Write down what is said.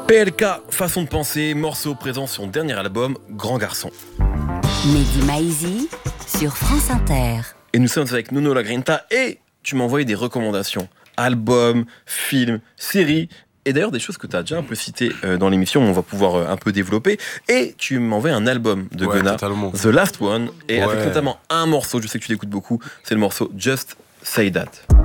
PLK, façon de penser, morceau présent sur son dernier album, Grand Garçon. Mehdi Maizi sur France Inter. Et nous sommes avec Nuno Lagrinta et tu m'as envoyé des recommandations. Albums, films, séries. Et d'ailleurs des choses que tu as déjà un peu citées dans l'émission, on va pouvoir un peu développer. Et tu m'as envoyé un album de Gunna, totalement. The Last One, et avec notamment un morceau, je sais que tu l'écoutes beaucoup, c'est le morceau Just Say That.